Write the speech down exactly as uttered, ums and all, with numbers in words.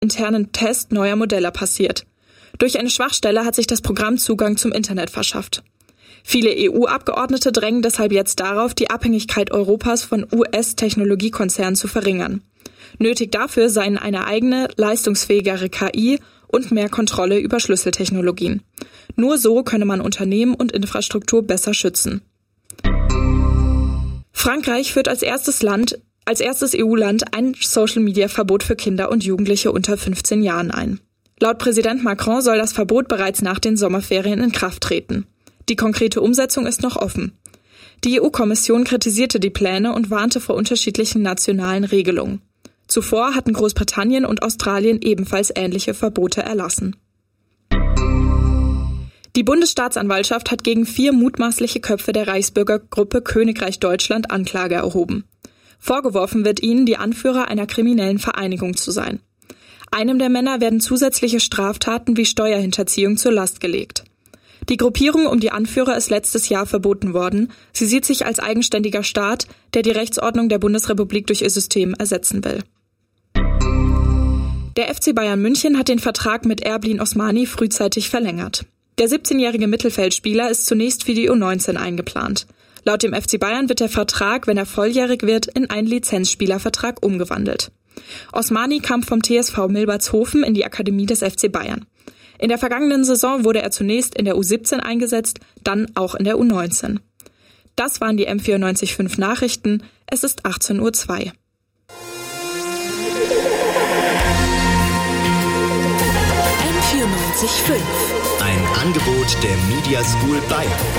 internen Test neuer Modelle passiert. Durch eine Schwachstelle hat sich das Programm Zugang zum Internet verschafft. Viele E U-Abgeordnete drängen deshalb jetzt darauf, die Abhängigkeit Europas von U S-Technologiekonzernen zu verringern. Nötig dafür seien eine eigene, leistungsfähigere K I und mehr Kontrolle über Schlüsseltechnologien. Nur so könne man Unternehmen und Infrastruktur besser schützen. Frankreich führt als erstes Land, als erstes E U-Land ein Social-Media-Verbot für Kinder und Jugendliche unter fünfzehn Jahren ein. Laut Präsident Macron soll das Verbot bereits nach den Sommerferien in Kraft treten. Die konkrete Umsetzung ist noch offen. Die E U-Kommission kritisierte die Pläne und warnte vor unterschiedlichen nationalen Regelungen. Zuvor hatten Großbritannien und Australien ebenfalls ähnliche Verbote erlassen. Die Bundesstaatsanwaltschaft hat gegen vier mutmaßliche Köpfe der Reichsbürgergruppe Königreich Deutschland Anklage erhoben. Vorgeworfen wird ihnen, die Anführer einer kriminellen Vereinigung zu sein. Einem der Männer werden zusätzliche Straftaten wie Steuerhinterziehung zur Last gelegt. Die Gruppierung um die Anführer ist letztes Jahr verboten worden. Sie sieht sich als eigenständiger Staat, der die Rechtsordnung der Bundesrepublik durch ihr System ersetzen will. Der F C Bayern München hat den Vertrag mit Erblin Osmani frühzeitig verlängert. Der siebzehnjährige Mittelfeldspieler ist zunächst für die U neunzehn eingeplant. Laut dem F C Bayern wird der Vertrag, wenn er volljährig wird, in einen Lizenzspielervertrag umgewandelt. Osmani kam vom T S V Milbertshofen in die Akademie des F C Bayern. In der vergangenen Saison wurde er zunächst in der U siebzehn eingesetzt, dann auch in der U neunzehn. Das waren die M vierundneunzig Komma fünf Nachrichten. Es ist achtzehn Uhr zwei. M vierundneunzig Komma fünf. Ein Angebot der Media School Bayern.